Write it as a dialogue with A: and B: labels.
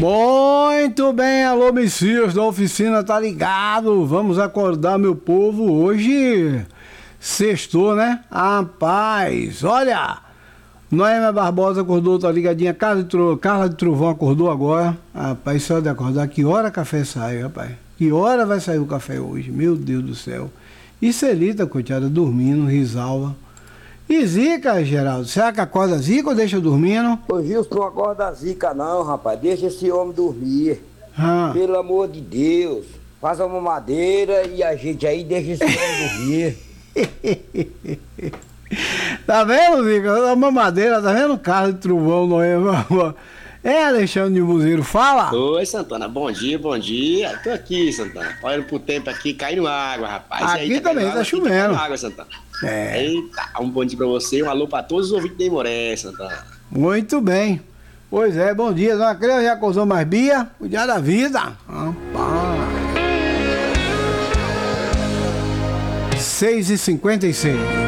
A: Muito bem, alô, Messias da oficina, tá ligado? Vamos acordar, meu povo, hoje sextou, né? Rapaz, olha, Noêmia Barbosa acordou, tá ligadinha, Carla de Trovão acordou agora. Rapaz, só de acordar, que hora café sai, rapaz? Que hora vai sair o café hoje? Meu Deus do céu. E Celita, coitada, dormindo, Risalva. E Zica, Geraldo, será que acorda Zica ou deixa dormindo?
B: Ô Gilson, não acorda a zica não, rapaz. Deixa esse homem dormir.
A: Ah.
B: Pelo amor de Deus. Faz uma madeira e a gente aí deixa esse homem dormir.
A: Tá vendo, Zica? A mamadeira, tá vendo? Carlos de Trovão, Noêmia. É, Alexandre de Buzeiro, fala!
C: Oi, Santana, bom dia, bom dia. Tô aqui, Santana. Olhando pro tempo aqui, caindo água, rapaz.
A: Aqui
C: aí,
A: também tá chovendo.
C: Tá caindo água, Santana.
A: É.
C: Eita, um bom dia pra você, um alô pra todos os ouvintes de Imoré, Santana.
A: Muito bem. Pois é, bom dia, dona Cleo, já acordou mais Bia? Cuidar da vida. Rapaz. 6h56.